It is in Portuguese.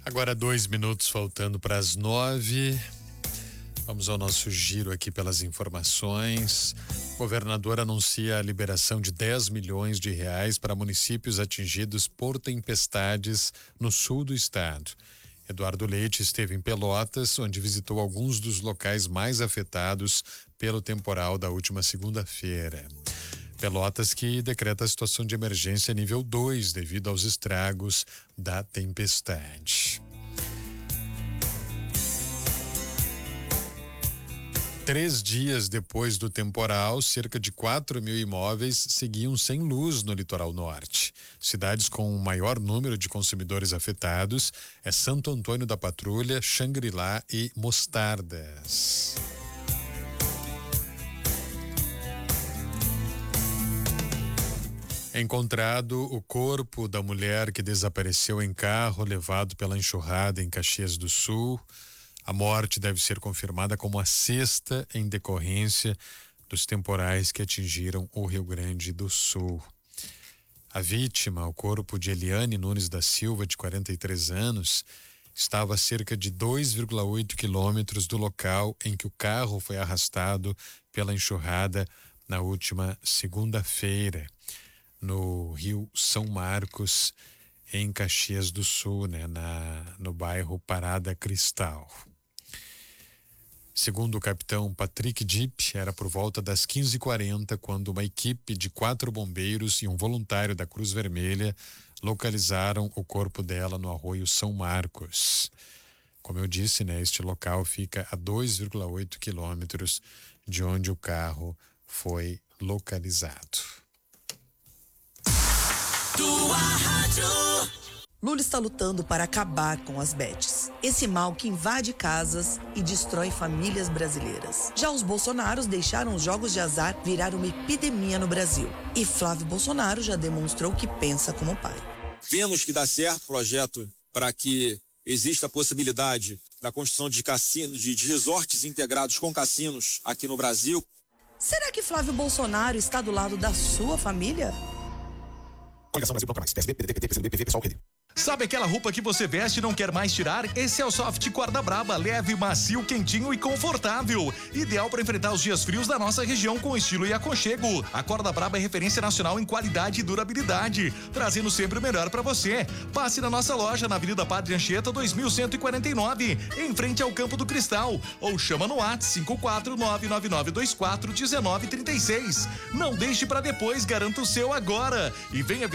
Agora 2 minutos faltando para as 9. Vamos ao nosso giro aqui pelas informações. O governador anuncia a liberação de 10 milhões de reais para municípios atingidos por tempestades no sul do estado. Eduardo Leite esteve em Pelotas, onde visitou alguns dos locais mais afetados pelo temporal da última segunda-feira. Pelotas que decreta a situação de emergência nível 2 devido aos estragos da tempestade. 3 dias depois do temporal, cerca de 4.000 imóveis seguiam sem luz no litoral norte. Cidades com o maior número de consumidores afetados é Santo Antônio da Patrulha, Xangri-Lá e Mostardas. Encontrado o corpo da mulher que desapareceu em carro levado pela enxurrada em Caxias do Sul. A morte deve ser confirmada como a 6ª em decorrência dos temporais que atingiram o Rio Grande do Sul. A vítima, o corpo de Eliane Nunes da Silva, de 43 anos, estava a cerca de 2,8 quilômetros do local em que o carro foi arrastado pela enxurrada na última segunda-feira, no Rio São Marcos, em Caxias do Sul, no bairro Parada Cristal. Segundo o capitão Patrick Dipp, era por volta das 15h40 quando uma equipe de 4 bombeiros e um voluntário da Cruz Vermelha localizaram o corpo dela no arroio São Marcos. Como eu disse, este local fica a 2,8 quilômetros de onde o carro foi localizado. Tua rádio. Lula está lutando para acabar com as bets, esse mal que invade casas e destrói famílias brasileiras. Já os Bolsonaros deixaram os jogos de azar virar uma epidemia no Brasil. E Flávio Bolsonaro já demonstrou que pensa como pai. Vemos que dá certo o projeto para que exista a possibilidade da construção de cassinos, de resorts integrados com cassinos aqui no Brasil. Será que Flávio Bolsonaro está do lado da sua família? Coligação Brasil, Bloco Mais, PSB, PDT, PCdoB, PV, PSOL, PD. Sabe aquela roupa que você veste e não quer mais tirar? Esse é o Soft Corda Braba, leve, macio, quentinho e confortável. Ideal para enfrentar os dias frios da nossa região com estilo e aconchego. A Corda Braba é referência nacional em qualidade e durabilidade, trazendo sempre o melhor para você. Passe na nossa loja na Avenida Padre Anchieta 2149, em frente ao Campo do Cristal, ou chama no WhatsApp 54999241936. Não deixe para depois, garanta o seu agora e venha